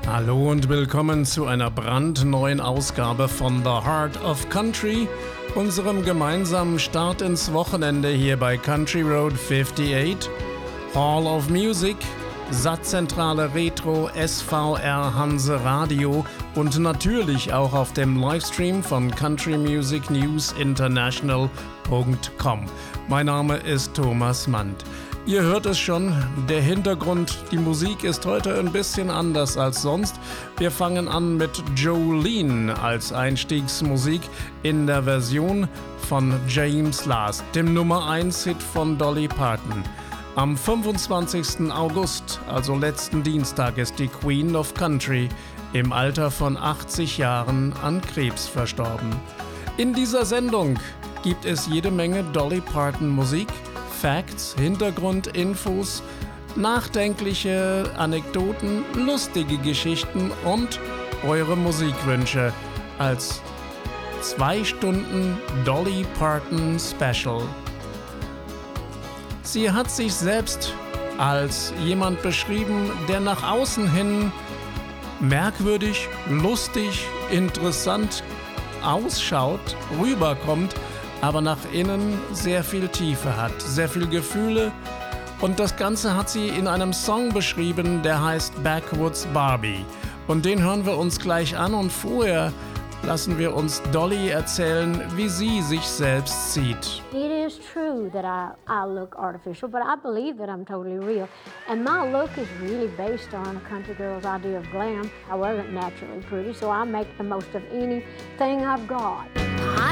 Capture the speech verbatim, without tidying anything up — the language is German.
Hallo und willkommen zu einer brandneuen Ausgabe von The Heart of Country, unserem gemeinsamen Start ins Wochenende hier bei Country Road achtundfünfzig, Hall of Music, Satzzentrale Retro, S V R Hanse Radio und natürlich auch auf dem Livestream von country music news international punkt com. Mein Name ist Thomas Mandt. Ihr hört es schon, der Hintergrund, die Musik ist heute ein bisschen anders als sonst. Wir fangen an mit Jolene als Einstiegsmusik in der Version von James Last, dem Nummer eins Hit von Dolly Parton. Am fünfundzwanzigsten August, also letzten Dienstag, ist die Queen of Country im Alter von achtzig Jahren an Krebs verstorben. In dieser Sendung gibt es jede Menge Dolly Parton Musik, Facts, Hintergrundinfos, nachdenkliche Anekdoten, lustige Geschichten und eure Musikwünsche als zwei Stunden Dolly Parton Special. Sie hat sich selbst als jemand beschrieben, der nach außen hin merkwürdig, lustig, interessant ausschaut, rüberkommt, aber nach innen sehr viel Tiefe hat, sehr viel Gefühle. Und das Ganze hat sie in einem Song beschrieben, der heißt Backwoods Barbie. Und den hören wir uns gleich an und vorher lassen wir uns Dolly erzählen, wie sie sich selbst sieht. It is true that I, I look artificial, but I believe that I'm totally real. And my look is really based on a country girl's idea of glam. I wasn't naturally pretty, so I make the most of anything I've got.